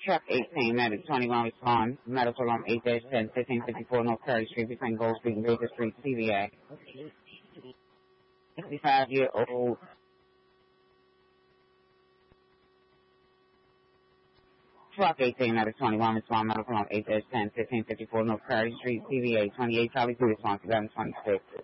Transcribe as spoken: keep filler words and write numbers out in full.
Truck eighteen, medic twenty-one, respond. Medical room eight ten, fifteen fifty-four North Perry Street, between Gold Street and Baker Street, C V A. sixty-five-year-old Truck eighteen, medic twenty-one, respond. Medical room eight ten, fifteen fifty-four North Perry Street, C V A. twenty-eight, Charlie two, response eleven twenty-six.